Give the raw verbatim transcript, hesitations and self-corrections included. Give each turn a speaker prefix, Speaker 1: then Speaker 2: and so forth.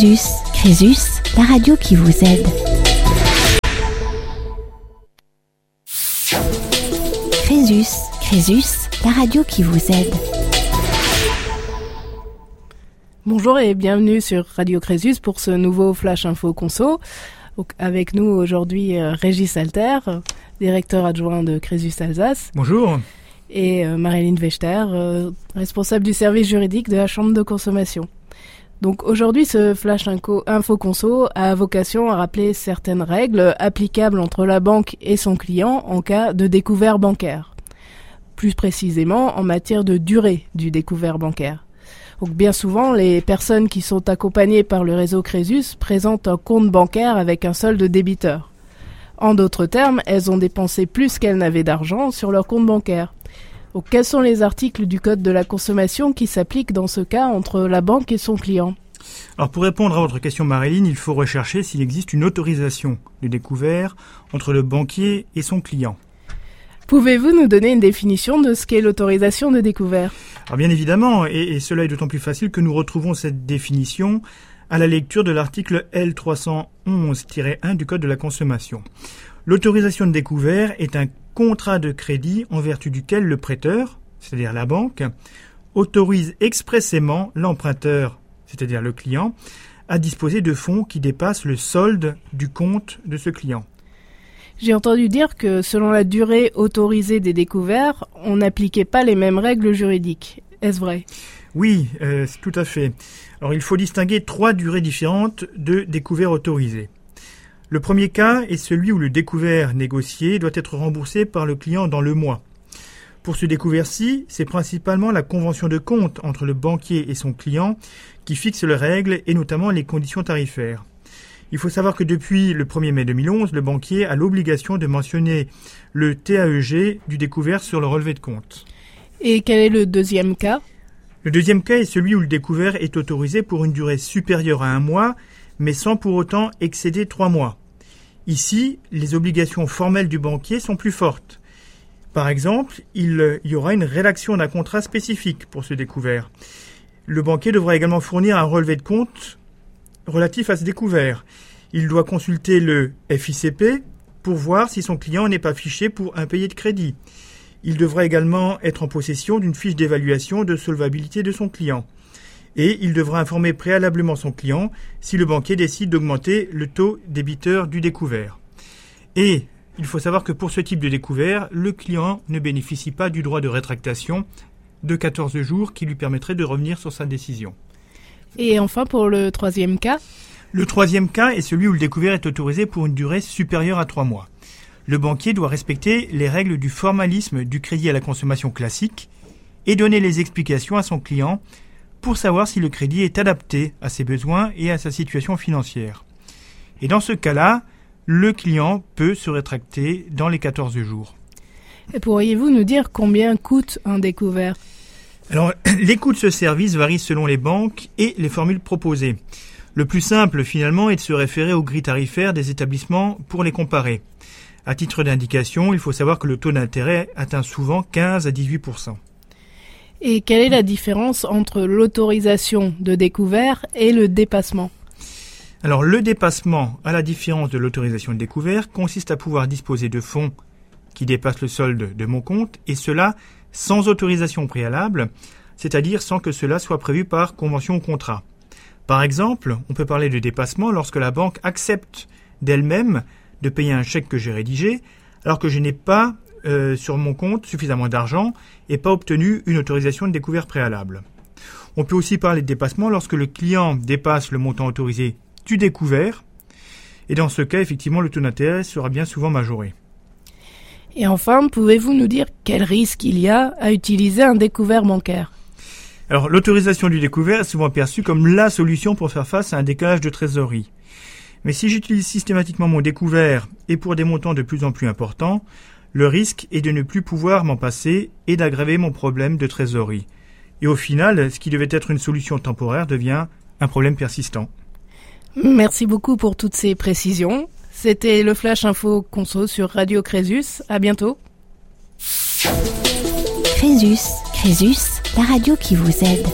Speaker 1: Crésus, Crésus, la radio qui vous aide. Crésus, Crésus, la radio qui vous aide.
Speaker 2: Bonjour et bienvenue sur Radio Crésus pour ce nouveau Flash Info Conso. Donc, avec nous aujourd'hui euh, Régis Alter, directeur adjoint de Crésus Alsace.
Speaker 3: Bonjour.
Speaker 2: Et euh, Marilyn Vechter, euh, responsable du service juridique de la Chambre de consommation. Donc aujourd'hui, ce Flash Info Conso a vocation à rappeler certaines règles applicables entre la banque et son client en cas de découvert bancaire. Plus précisément, en matière de durée du découvert bancaire. Donc bien souvent, les personnes qui sont accompagnées par le réseau Crésus présentent un compte bancaire avec un solde débiteur. En d'autres termes, elles ont dépensé plus qu'elles n'avaient d'argent sur leur compte bancaire. Donc, quels sont les articles du Code de la consommation qui s'appliquent dans ce cas entre la banque et son client ?
Speaker 3: Alors pour répondre à votre question Marilyn, il faut rechercher s'il existe une autorisation de découvert entre le banquier et son client.
Speaker 2: Pouvez-vous nous donner une définition de ce qu'est l'autorisation de découvert ?
Speaker 3: Alors bien évidemment, et, et cela est d'autant plus facile que nous retrouvons cette définition à la lecture de l'article L trois cent onze tiret un du Code de la consommation. L'autorisation de découvert est un contrat de crédit en vertu duquel le prêteur, c'est-à-dire la banque, autorise expressément l'emprunteur, c'est-à-dire le client, à disposer de fonds qui dépassent le solde du compte de ce client.
Speaker 2: J'ai entendu dire que selon la durée autorisée des découverts, on n'appliquait pas les mêmes règles juridiques. Est-ce vrai ?
Speaker 3: Oui, euh, tout à fait. Alors il faut distinguer trois durées différentes de découvert autorisé. Le premier cas est celui où le découvert négocié doit être remboursé par le client dans le mois. Pour ce découvert-ci, c'est principalement la convention de compte entre le banquier et son client qui fixe les règles et notamment les conditions tarifaires. Il faut savoir que depuis le premier mai deux mille onze, le banquier a l'obligation de mentionner le T A E G du découvert sur le relevé de compte.
Speaker 2: Et quel est le deuxième cas ?
Speaker 3: Le deuxième cas est celui où le découvert est autorisé pour une durée supérieure à un mois, mais sans pour autant excéder trois mois. Ici, les obligations formelles du banquier sont plus fortes. Par exemple, il y aura une rédaction d'un contrat spécifique pour ce découvert. Le banquier devra également fournir un relevé de compte relatif à ce découvert. Il doit consulter le F I C P pour voir si son client n'est pas fiché pour impayé de crédit. Il devra également être en possession d'une fiche d'évaluation de solvabilité de son client. Et il devra informer préalablement son client si le banquier décide d'augmenter le taux débiteur du découvert. Et il faut savoir que pour ce type de découvert, le client ne bénéficie pas du droit de rétractation de quatorze jours qui lui permettrait de revenir sur sa décision.
Speaker 2: Et enfin, pour le troisième cas ?
Speaker 3: Le troisième cas est celui où le découvert est autorisé pour une durée supérieure à trois mois. Le banquier doit respecter les règles du formalisme du crédit à la consommation classique et donner les explications à son client pour savoir si le crédit est adapté à ses besoins et à sa situation financière. Et dans ce cas-là, le client peut se rétracter dans les quatorze jours.
Speaker 2: Et pourriez-vous nous dire combien coûte un découvert ?
Speaker 3: Alors, les coûts de ce service varient selon les banques et les formules proposées. Le plus simple, finalement, est de se référer aux grilles tarifaires des établissements pour les comparer. À titre d'indication, il faut savoir que le taux d'intérêt atteint souvent quinze à dix-huit pour cent.
Speaker 2: Et quelle est la différence entre l'autorisation de découvert et le dépassement ?
Speaker 3: Alors, le dépassement, à la différence de l'autorisation de découvert, consiste à pouvoir disposer de fonds qui dépassent le solde de mon compte, et cela sans autorisation préalable, c'est-à-dire sans que cela soit prévu par convention ou contrat. Par exemple, on peut parler de dépassement lorsque la banque accepte d'elle-même de payer un chèque que j'ai rédigé, alors que je n'ai pas euh, sur mon compte suffisamment d'argent et pas obtenu une autorisation de découvert préalable. On peut aussi parler de dépassement lorsque le client dépasse le montant autorisé du découvert, et dans ce cas, effectivement, le taux d'intérêt sera bien souvent majoré.
Speaker 2: Et enfin, pouvez-vous nous dire quel risque il y a à utiliser un découvert bancaire ?
Speaker 3: Alors, l'autorisation du découvert est souvent perçue comme la solution pour faire face à un décalage de trésorerie. Mais si j'utilise systématiquement mon découvert et pour des montants de plus en plus importants, le risque est de ne plus pouvoir m'en passer et d'aggraver mon problème de trésorerie. Et au final, ce qui devait être une solution temporaire devient un problème persistant.
Speaker 2: Merci beaucoup pour toutes ces précisions. C'était le Flash Info Conso sur Radio Crésus. À bientôt.
Speaker 1: Crésus, Crésus, la radio qui vous aide.